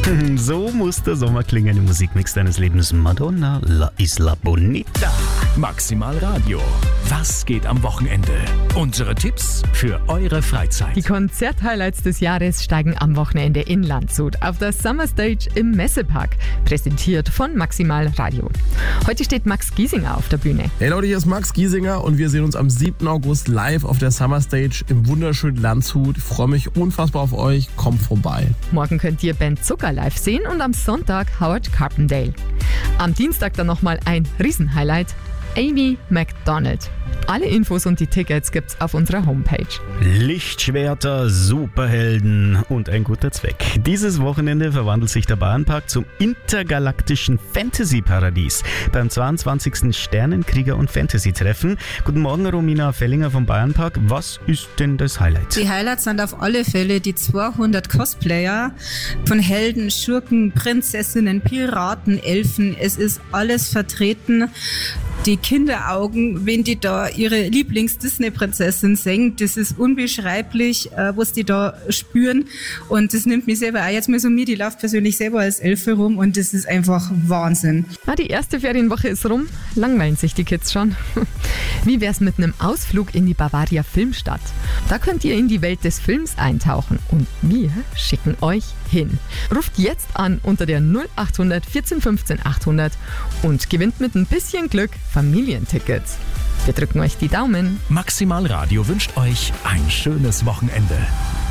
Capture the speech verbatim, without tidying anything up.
So muss der Sommer klingen im Musikmix deines Lebens. Madonna, La Isla Bonita. Maximal Radio. Was geht am Wochenende? Unsere Tipps für eure Freizeit. Die Konzerthighlights des Jahres steigen am Wochenende in Landshut auf der Summer Stage im Messepark. Präsentiert von Maximal Radio. Heute steht Max Giesinger auf der Bühne. Hey Leute, hier ist Max Giesinger und wir sehen uns am siebten August live auf der Summer Stage im wunderschönen Landshut. Ich freue mich unfassbar auf euch. Kommt vorbei. Morgen könnt ihr Band Zucker live sehen und am Sonntag Howard Carpendale. Am Dienstag dann nochmal ein Riesenhighlight. Amy Macdonald. Alle Infos und die Tickets gibt's auf unserer Homepage. Lichtschwerter, Superhelden und ein guter Zweck. Dieses Wochenende verwandelt sich der Bayernpark zum intergalaktischen Fantasy-Paradies beim zweiundzwanzigsten Sternenkrieger- und Fantasy-Treffen. Guten Morgen, Romina Fellinger vom Bayernpark. Was ist denn das Highlight? Die Highlights sind auf alle Fälle die zweihundert Cosplayer von Helden, Schurken, Prinzessinnen, Piraten, Elfen. Es ist alles vertreten. Die Kinderaugen, wenn die da ihre Lieblings-Disney-Prinzessin singen, das ist unbeschreiblich, äh, was die da spüren. Und das nimmt mich selber auch jetzt mal so mit. Ich laufe persönlich selber als Elfe rum und das ist einfach Wahnsinn. Ah, die erste Ferienwoche ist rum. Langweilen sich die Kids schon. Wie wär's mit einem Ausflug in die Bavaria Filmstadt? Da könnt ihr in die Welt des Films eintauchen und wir schicken euch hin. Ruft jetzt an unter der null acht hundert vierzehn fünfzehn achthundert und gewinnt mit ein bisschen Glück Familientickets. Wir drücken euch die Daumen. Maximal Radio wünscht euch ein schönes Wochenende.